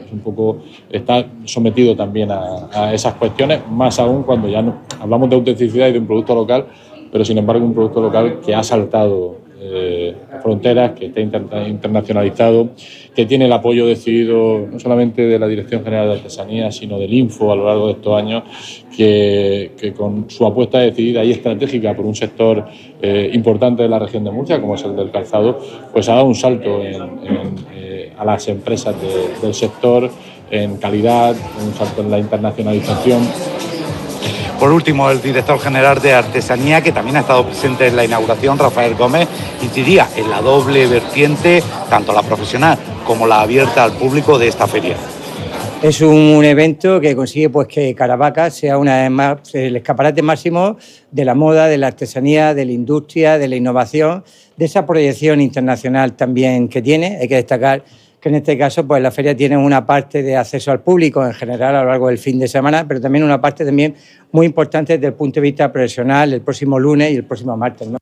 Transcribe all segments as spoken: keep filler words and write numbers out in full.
es un poco, está sometido también a, a esas cuestiones, más aún cuando ya no, hablamos de autenticidad y de un producto local, pero sin embargo un producto local que ha saltado eh, fronteras, que está inter- internacionalizado, que tiene el apoyo decidido no solamente de la Dirección General de Artesanía, sino del Info a lo largo de estos años, que, que con su apuesta decidida y estratégica por un sector eh, importante de la región de Murcia, como es el del calzado, pues ha dado un salto en, en, eh, a las empresas de, del sector en calidad, un salto en la internacionalización. Por último, el director general de Artesanía, que también ha estado presente en la inauguración, Rafael Gómez, incidiría en la doble vertiente, tanto la profesional como la abierta al público de esta feria. Es un evento que consigue pues, que Caravaca sea una vez más el escaparate máximo de la moda, de la artesanía, de la industria, de la innovación, de esa proyección internacional también que tiene. Hay que destacar que en este caso pues, la feria tiene una parte de acceso al público en general a lo largo del fin de semana, pero también una parte también muy importante desde el punto de vista profesional el próximo lunes y el próximo martes, ¿no?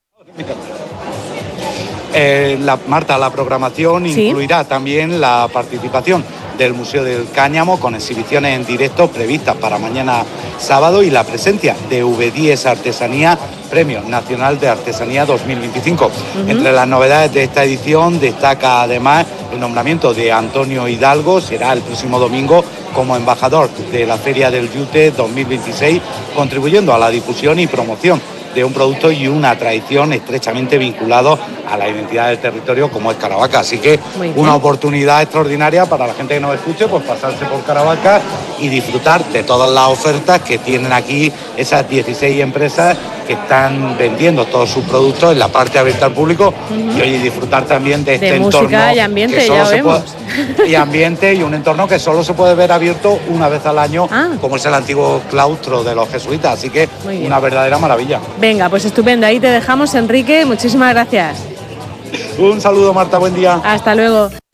Eh, la, Marta, la programación ¿Sí? incluirá también la participación del Museo del Cáñamo con exhibiciones en directo previstas para mañana sábado y la presencia de V diez Artesanía, Premio Nacional de Artesanía dos mil veinticinco. Uh-huh. Entre las novedades de esta edición destaca además el nombramiento de Antonio Hidalgo, será el próximo domingo como embajador de la Feria del Yute dos mil veintiséis, contribuyendo a la difusión y promoción de un producto y una tradición estrechamente vinculados a la identidad del territorio como es Caravaca. Así que una oportunidad extraordinaria para la gente que nos escuche, pues pasarse por Caravaca y disfrutar de todas las ofertas que tienen aquí esas dieciséis empresas que están vendiendo todos sus productos en la parte abierta al público. Uh-huh. Y oye, disfrutar también de este de entorno. Música y ambiente, ya vemos. Puede, y ambiente y un entorno que solo se puede ver abierto una vez al año, ah. como es el antiguo claustro de los jesuitas. Así que una verdadera maravilla. Venga, pues estupendo. Ahí te dejamos, Enrique. Muchísimas gracias. Un saludo, Marta. Buen día. Hasta luego.